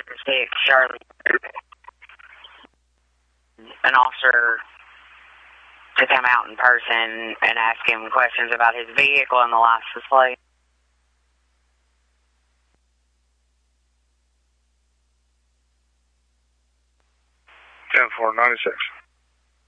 6 Charlie. An officer to come out in person and ask him questions about his vehicle and the license plate. 10-4, 96.